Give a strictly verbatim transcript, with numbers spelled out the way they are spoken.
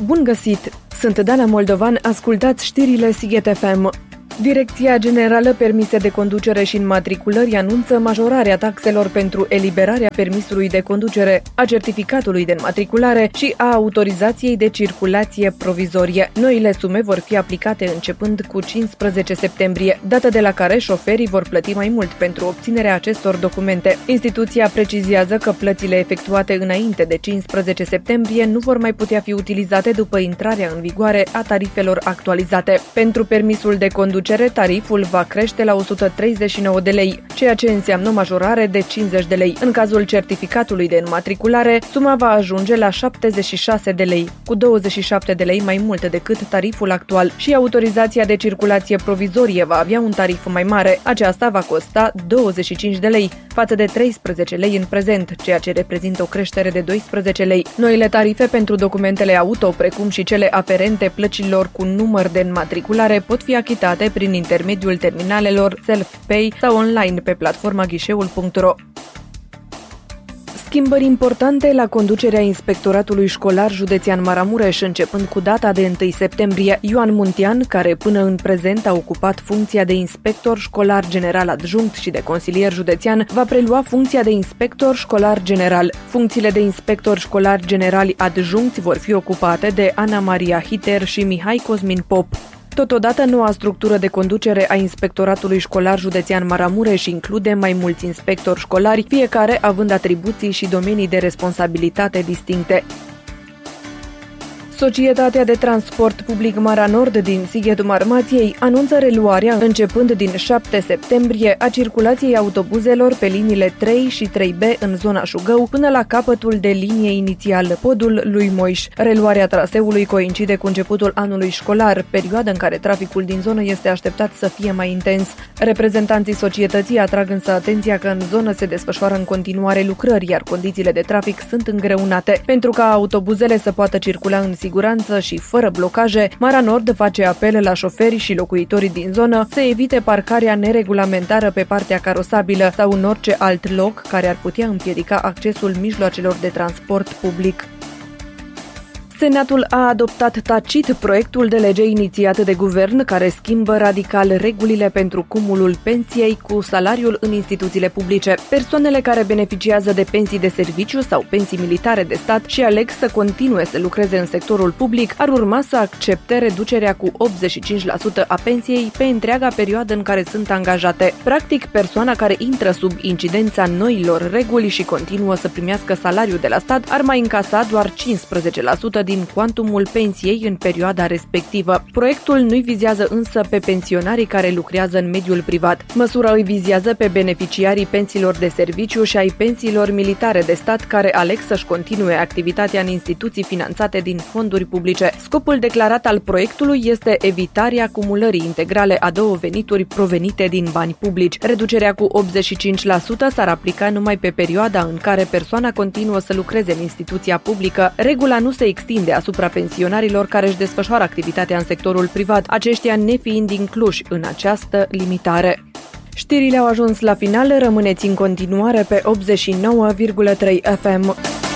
Bun găsit! Sunt Dana Moldovan, ascultați știrile Sighet F M. Direcția Generală Permise de Conducere și Înmatriculări anunță majorarea taxelor pentru eliberarea permisului de conducere, a certificatului de înmatriculare și a autorizației de circulație provizorie. Noile sume vor fi aplicate începând cu cincisprezece septembrie, dată de la care șoferii vor plăti mai mult pentru obținerea acestor documente. Instituția precizează că plățile efectuate înainte de cincisprezece septembrie nu vor mai putea fi utilizate după intrarea în vigoare a tarifelor actualizate. Pentru permisul de conducere, tariful va crește la o sută treizeci și nouă de lei, ceea ce înseamnă o majorare de cincizeci de lei. În cazul certificatului de înmatriculare, suma va ajunge la șaptezeci și șase de lei, cu douăzeci și șapte de lei mai mult decât tariful actual, și autorizația de circulație provizorie va avea un tarif mai mare. Aceasta va costa douăzeci și cinci de lei, față de treisprezece lei în prezent, ceea ce reprezintă o creștere de doisprezece lei. Noile tarife pentru documentele auto, precum și cele aferente plăcilor cu număr de înmatriculare, pot fi achitate prin intermediul terminalelor Self-Pay sau online pe platforma ghișeul punct ro. Schimbări importante la conducerea Inspectoratului Școlar Județean Maramureș, începând cu data de întâi septembrie. Ioan Muntean, care până în prezent a ocupat funcția de inspector școlar general adjunct și de consilier județean, va prelua funcția de inspector școlar general. Funcțiile de inspector școlar generali adjuncți vor fi ocupate de Ana Maria Hiter și Mihai Cosmin Pop. Totodată, noua structură de conducere a Inspectoratului Școlar Județean Maramureș include mai mulți inspectori școlari, fiecare având atribuții și domenii de responsabilitate distincte. Societatea de Transport Public Mara Nord din Sighetul Marmației anunță reluarea, începând din șapte septembrie, a circulației autobuzelor pe liniile trei și trei B în zona Șugău până la capătul de linie inițial, podul lui Moiș. Reluarea traseului coincide cu începutul anului școlar, perioadă în care traficul din zonă este așteptat să fie mai intens. Reprezentanții societății atrag însă atenția că în zonă se desfășoară în continuare lucrări, iar condițiile de trafic sunt îngreunate. Pentru ca autobuzele să poată circula în siguranță și fără blocaje, Mara Nord face apel la șoferi și locuitorii din zonă să evite parcarea neregulamentară pe partea carosabilă sau în orice alt loc care ar putea împiedica accesul mijloacelor de transport public. Senatul a adoptat tacit proiectul de lege inițiat de guvern care schimbă radical regulile pentru cumulul pensiei cu salariul în instituțiile publice. Persoanele care beneficiază de pensii de serviciu sau pensii militare de stat și aleg să continue să lucreze în sectorul public ar urma să accepte reducerea cu optzeci și cinci la sută a pensiei pe întreaga perioadă în care sunt angajate. Practic, persoana care intră sub incidența noilor reguli și continuă să primească salariul de la stat ar mai încasa doar cincisprezece la sută din cuantumul pensiei în perioada respectivă. Proiectul nu-i vizează însă pe pensionarii care lucrează în mediul privat. Măsura îi vizează pe beneficiarii pensiilor de serviciu și ai pensiilor militare de stat care aleg să-și continue activitatea în instituții finanțate din fonduri publice. Scopul declarat al proiectului este evitarea cumulării integrale a două venituri provenite din bani publici. Reducerea cu optzeci și cinci la sută s-ar aplica numai pe perioada în care persoana continuă să lucreze în instituția publică. Regula nu se extinde asupra pensionarilor care își desfășoară activitatea în sectorul privat, aceștia nefiind incluși în această limitare. Știrile au ajuns la final, rămâneți în continuare pe optzeci și nouă virgulă trei F M.